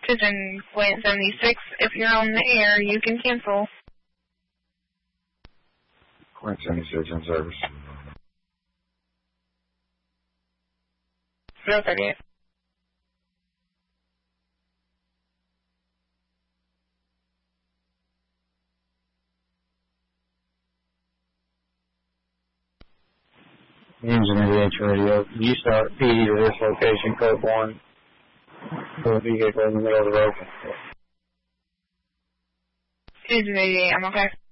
Pigeon Plant 76, if you're on the air, you can cancel. Plant 76 in service. 038. Engine ADH radio. You start PD to this location, code 1. For a vehicle in the middle of the road. Engine 88, I'm okay.